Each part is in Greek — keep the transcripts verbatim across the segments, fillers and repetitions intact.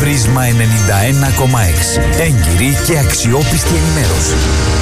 Πρίσμα ενενήντα ένα κόμμα έξι. Έγκυρη και αξιόπιστη ενημέρωση.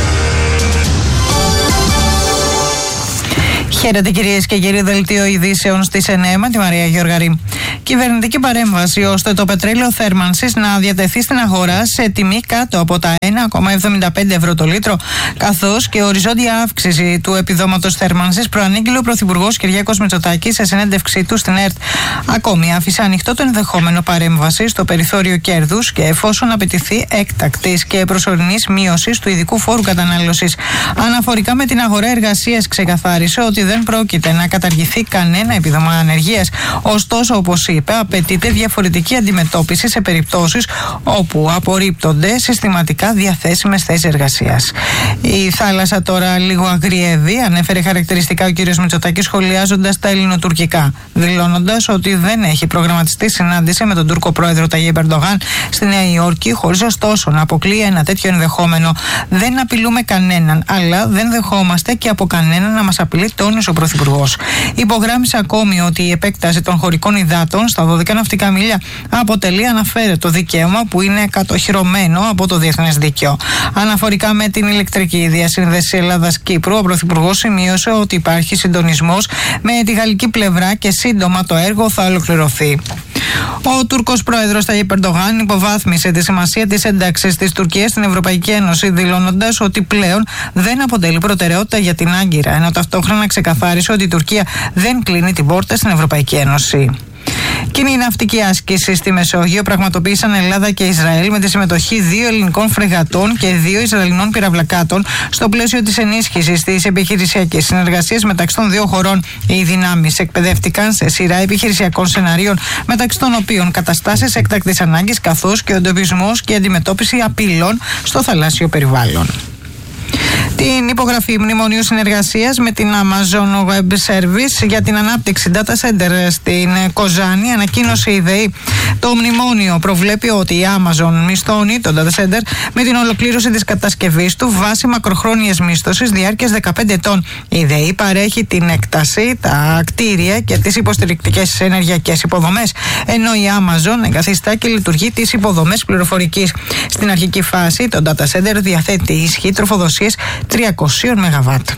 Χαίρετε κυρίες και κύριοι, δελτίο ειδήσεων στις εννιά με τη Μαρία Γεωργαρή. Κυβερνητική παρέμβαση ώστε το πετρέλαιο θέρμανσης να διατεθεί στην αγορά σε τιμή κάτω από τα ένα κόμμα εβδομήντα πέντε ευρώ το λίτρο, καθώς και οριζόντια αύξηση του επιδόματος θέρμανσης, προανήγγειλε ο Πρωθυπουργός Κυριάκος Μητσοτάκης σε συνέντευξή του στην ΕΡΤ. Ακόμη άφησε ανοιχτό το ενδεχόμενο παρέμβαση στο περιθώριο κέρδους και εφόσον απαιτηθεί έκτακτης και προσωρινής μείωσης του ειδικού φόρου κατανάλωσης. Αναφορικά με την αγορά εργασίας, ξεκαθάρισε ότι δεν πρόκειται να καταργηθεί κανένα επίδομα ανεργίας. Ωστόσο, όπως είπε, απαιτείται διαφορετική αντιμετώπιση σε περιπτώσεις όπου απορρίπτονται συστηματικά διαθέσιμες θέσεις εργασίας. Η θάλασσα τώρα λίγο αγριεύει, ανέφερε χαρακτηριστικά ο κ. Μητσοτάκης, σχολιάζοντας τα ελληνοτουρκικά, δηλώνοντας ότι δεν έχει προγραμματιστεί συνάντηση με τον Τούρκο πρόεδρο Ταγιέπ Ερντογάν στη Νέα Υόρκη, χωρίς ωστόσο να αποκλείει ένα τέτοιο ενδεχόμενο. Δεν απειλούμε κανέναν, αλλά δεν δεχόμαστε και από κανέναν να μας απειλεί, τόνισε ο Πρωθυπουργός. Υπογράμμισε ακόμη ότι η επέκταση των χωρικών υδάτων στα δώδεκα ναυτικά μίλια αποτελεί αναφέρετο δικαίωμα που είναι κατοχυρωμένο από το διεθνές δίκαιο. Αναφορικά με την ηλεκτρική διασύνδεση Ελλάδας-Κύπρου, ο Πρωθυπουργός σημείωσε ότι υπάρχει συντονισμός με τη γαλλική πλευρά και σύντομα το έργο θα ολοκληρωθεί. Ο Τούρκος πρόεδρος Ταγιέπ Ερντογάν υποβάθμισε τη σημασία της ένταξης της Τουρκίας στην Ευρωπαϊκή Ένωση, δηλώνοντας ότι πλέον δεν αποτελεί προτεραιότητα για την Άγκυρα, ενώ ταυτόχρονα ξεκαθάρισε ότι η Τουρκία δεν κλείνει την πόρτα στην Ευρωπαϊκή Ένωση. Κοινή ναυτική άσκηση στη Μεσόγειο πραγματοποίησαν Ελλάδα και Ισραήλ με τη συμμετοχή δύο ελληνικών φρεγατών και δύο Ισραηλινών πυραυλακάτων στο πλαίσιο της ενίσχυσης της επιχειρησιακής συνεργασίας μεταξύ των δύο χωρών. Οι δυνάμεις εκπαιδεύτηκαν σε σειρά επιχειρησιακών σεναρίων, μεταξύ των οποίων καταστάσεις έκτακτης ανάγκης, καθώς και ο εντοπισμός και η αντιμετώπιση απειλών στο θαλάσσιο περιβάλλον. Την υπογραφή μνημονίου συνεργασίας με την Amazon Web Service για την ανάπτυξη data center στην Κοζάνη ανακοίνωσε η ΔΕΗ. Το μνημόνιο προβλέπει ότι η Amazon μισθώνει το data center με την ολοκλήρωση της κατασκευής του βάσει μακροχρόνιας μίσθωσης διάρκειας δεκαπέντε ετών. Η ΔΕΗ παρέχει την έκταση, τα κτίρια και τις υποστηρικτικές ενεργειακές υποδομές, ενώ η Amazon εγκαθιστά και λειτουργεί τις υποδομές πληροφορικής. Στην αρχική φάση, το data center διαθέτει ισχύ τροφοδοσίες τριακόσια μεγαβάτ.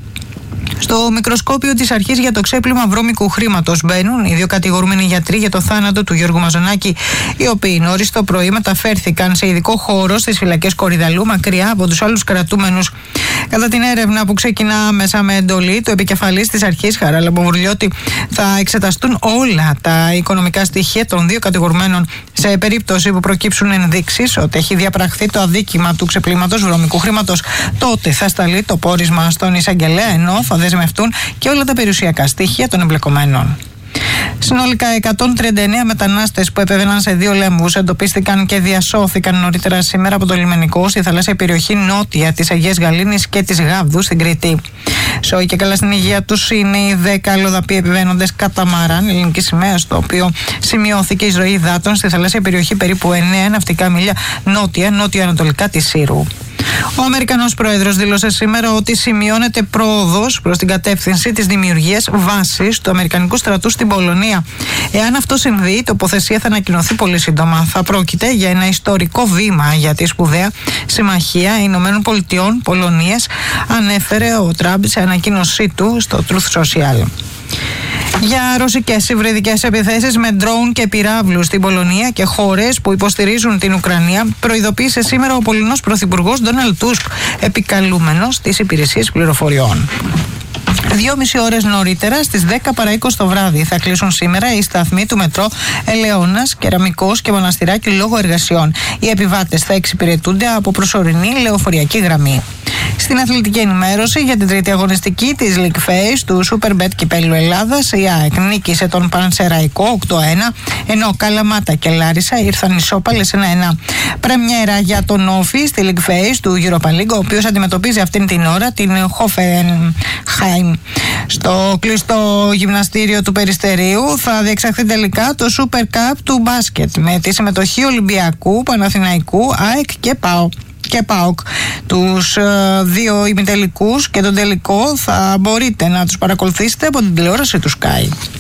Στο μικροσκόπιο της αρχής για το ξέπλυμα βρώμικου χρήματος μπαίνουν οι δύο κατηγορούμενοι γιατροί για το θάνατο του Γιώργου Μαζονάκη, οι οποίοι νωρίς το πρωί μεταφέρθηκαν σε ειδικό χώρο στις φυλακές Κορυδαλού, μακριά από τους άλλους κρατούμενους. Κατά την έρευνα που ξεκινά μέσα με εντολή του επικεφαλής της αρχής, Χαράλαμπο Μπουρλιώτη, θα εξεταστούν όλα τα οικονομικά στοιχεία των δύο κατηγορουμένων. Σε περίπτωση που προκύψουν ενδείξεις ότι έχει διαπραχθεί το αδίκημα του ξεπλήματος βρώμικου χρήματος, τότε θα σταλεί το πόρισμα στον εισαγγελέα, ενώ θα δεσμευτούν και όλα τα περιουσιακά στοιχεία των εμπλεκομένων. Συνολικά εκατόν τριάντα εννέα μετανάστες που επέβαιναν σε δύο λέμβους εντοπίστηκαν και διασώθηκαν νωρίτερα σήμερα από το λιμενικό στη θαλάσσια περιοχή νότια της Αγίας Γαλήνης και της Γάβδου στην Κρήτη. Σόι και καλά στην υγεία τους είναι οι δέκα αλλοδαποί επιβαίνοντες καταμαράν ελληνική σημαία, στο οποίο σημειώθηκε εισρωή υδάτων στη θαλάσσια περιοχή περίπου εννέα ναυτικά μίλια νότια-νότια-ανατολικά της Σύρου. Ο Αμερικανός πρόεδρος δήλωσε σήμερα ότι σημειώνεται πρόοδος προς την κατεύθυνση της δημιουργίας βάσης του Αμερικανικού στρατού στην Πολωνία. Εάν αυτό συμβεί, η τοποθεσία θα ανακοινωθεί πολύ σύντομα. Θα πρόκειται για ένα ιστορικό βήμα για τη σπουδαία συμμαχία Ηνωμένων Πολιτειών Πολωνίας, ανέφερε ο Τραμπ σε ανακοίνωσή του στο Truth Social. Για ρωσικές υβριδικές επιθέσεις με ντρόουν και πυράβλους στην Πολωνία και χώρες που υποστηρίζουν την Ουκρανία, προειδοποίησε σήμερα ο Πολωνός Πρωθυπουργός Ντόναλντ Τούσκ, επικαλούμενος τις υπηρεσίες πληροφοριών. Δυόμιση ώρες νωρίτερα, στις δέκα παρά είκοσι το βράδυ, θα κλείσουν σήμερα οι σταθμοί του μετρό Ελαιώνας, Κεραμικός και Μοναστηράκι λόγω εργασιών. Οι επιβάτες θα εξυπηρετούνται από προσωρινή λεωφοριακή γραμμή. Στην αθλητική ενημέρωση για την τρίτη αγωνιστική της League Phase του Superbet Κυπέλλου Ελλάδας, η ΑΕΚ νίκησε τον Πανσεραϊκό οκτώ ένα, ενώ Καλαμάτα και Λάρισα ήρθαν ισόπαλες ένα ένα. Πρεμιέρα για τον Όφη στη League Phase του Europa League, ο οποίος αντιμετωπίζει αυτήν την ώρα την Hoffenheim. Στο κλειστό γυμναστήριο του Περιστερίου θα διεξαχθεί τελικά το Super Cup του μπάσκετ με τη συμμετοχή Ολυμπιακού, Παναθηναϊκού, ΑΕΚ και ΠΑΟΚ. και ΠΑΟΚ. Τους ε, δύο ημιτελικούς και τον τελικό θα μπορείτε να τους παρακολουθήσετε από την τηλεόραση του Sky.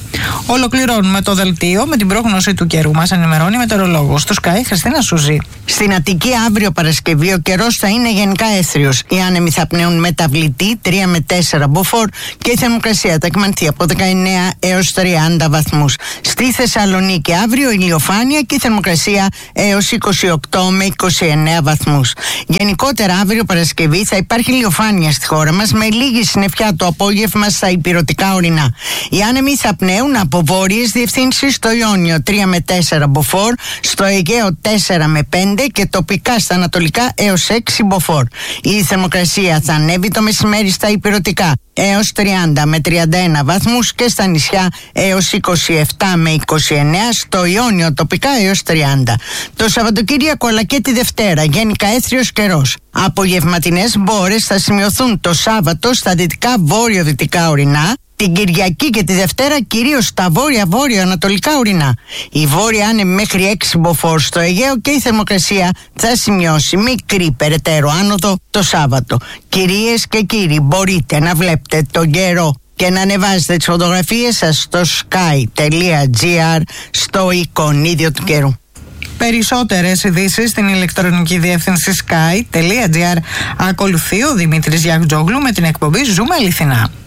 Ολοκληρώνουμε το δελτίο με την πρόγνωση του καιρού. Μας ενημερώνει η μετεωρολόγος του Sky, Χριστίνα Σουζή. Στην Αττική αύριο Παρασκευή ο καιρός θα είναι γενικά έθριος. Οι άνεμοι θα πνέουν μεταβλητή τρία με τέσσερα μποφόρ και η θερμοκρασία θα εκμανθεί από δεκαεννέα έως τριάντα βαθμούς. Στη Θεσσαλονίκη αύριο ηλιοφάνεια και η θερμοκρασία έως είκοσι οκτώ με είκοσι εννέα βαθμούς. Γενικότερα αύριο Παρασκευή θα υπάρχει ηλιοφάνεια στη χώρα μας με λίγη συννεφιά το απόγευμα στα ηπειρωτικά ορεινά. Οι άνεμοι θα πνέουν από βόρειες διευθύνσεις στο Ιόνιο τρία με τέσσερα μποφόρ, στο Αιγαίο τέσσερα με πέντε και τοπικά στα ανατολικά έως έξι μποφόρ. Η θερμοκρασία θα ανέβει το μεσημέρι στα ηπειρωτικά έως τριάντα με τριάντα ένα βαθμούς και στα νησιά έως είκοσι επτά με είκοσι εννέα, στο Ιόνιο τοπικά έως τριάντα. Το Σαββατοκύριακο αλλά και τη Δευτέρα γενικά έθριος καιρός. Απογευματινές μπόρες θα σημειωθούν το Σάββατο στα δυτικά βόρειο-δυτικά ορεινά, την Κυριακή και τη Δευτέρα κυρίως στα βόρεια-βόρειο-ανατολικά ορεινά. Η βόρεια άνεμη μέχρι έξι μποφόρ στο Αιγαίο και η θερμοκρασία θα σημειώσει μικρή περαιτέρω άνοδο το Σάββατο. Κυρίες και κύριοι, μπορείτε να βλέπετε τον καιρό και να ανεβάζετε τις φωτογραφίες σας στο sky.gr στο εικονίδιο του καιρού. Περισσότερες ειδήσεις στην ηλεκτρονική διεύθυνση sky.gr. Ακολουθεί ο Δημήτρης Γιαγτζόγλου με την εκπομπή Ζούμε Αληθινά.